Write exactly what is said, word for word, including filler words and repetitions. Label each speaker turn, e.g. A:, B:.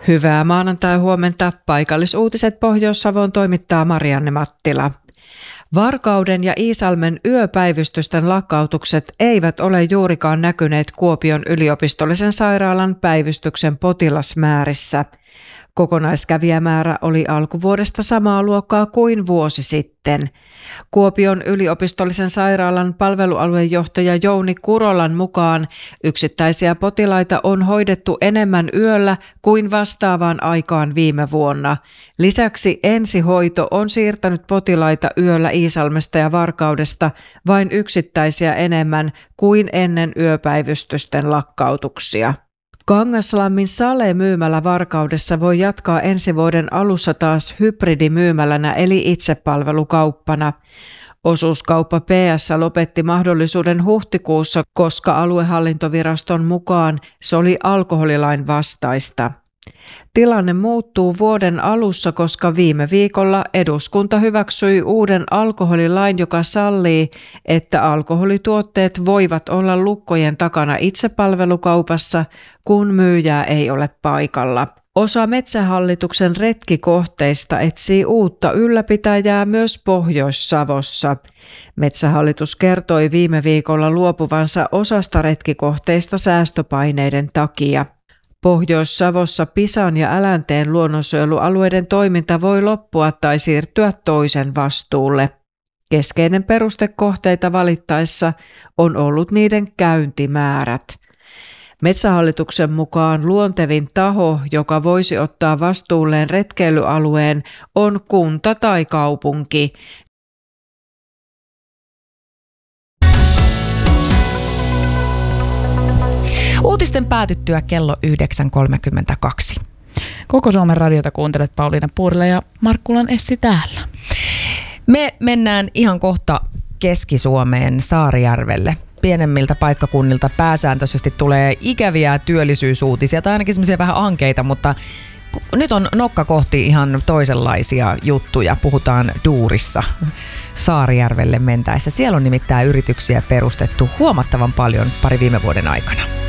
A: Hyvää maanantai-huomenta. Paikallisuutiset Pohjois-Savoon toimittaa Marianne Mattila. Varkauden ja Iisalmen yöpäivystysten lakkautukset eivät ole juurikaan näkyneet Kuopion yliopistollisen sairaalan päivystyksen potilasmäärissä. Kokonaiskävijämäärä oli alkuvuodesta samaa luokkaa kuin vuosi sitten. Kuopion yliopistollisen sairaalan palvelualuejohtaja Jouni Kurolan mukaan yksittäisiä potilaita on hoidettu enemmän yöllä kuin vastaavaan aikaan viime vuonna. Lisäksi ensihoito on siirtänyt potilaita yöllä Iisalmesta ja Varkaudesta vain yksittäisiä enemmän kuin ennen yöpäivystysten lakkautuksia. Kangaslammin Sale-myymälä Varkaudessa voi jatkaa ensi vuoden alussa taas hybridimyymälänä eli itsepalvelukauppana. Osuuskauppa P S lopetti mahdollisuuden huhtikuussa, koska aluehallintoviraston mukaan se oli alkoholilain vastaista. Tilanne muuttuu vuoden alussa, koska viime viikolla eduskunta hyväksyi uuden alkoholilain, joka sallii, että alkoholituotteet voivat olla lukkojen takana itsepalvelukaupassa, kun myyjää ei ole paikalla. Osa Metsähallituksen retkikohteista etsii uutta ylläpitäjää myös Pohjois-Savossa. Metsähallitus kertoi viime viikolla luopuvansa osasta retkikohteista säästöpaineiden takia. Pohjois-Savossa Pisan ja Älänteen luonnonsuojelualueiden toiminta voi loppua tai siirtyä toisen vastuulle. Keskeinen peruste kohteita valittaessa on ollut niiden käyntimäärät. Metsähallituksen mukaan luontevin taho, joka voisi ottaa vastuulleen retkeilyalueen, on kunta tai kaupunki.
B: Uutisten päätyttyä kello yhdeksän kolmekymmentäkaksi.
C: Koko Suomen radiota kuuntelet Pauliina Puurila ja Markkulan Essi täällä.
B: Me mennään ihan kohta Keski-Suomeen Saarijärvelle. Pienemmiltä paikkakunnilta pääsääntöisesti tulee ikäviä työllisyysuutisia tai ainakin semmoisia vähän ankeita, mutta nyt on nokka kohti ihan toisenlaisia juttuja. Puhutaan duurissa Saarijärvelle mentäessä. Siellä on nimittäin yrityksiä perustettu huomattavan paljon pari viime vuoden aikana.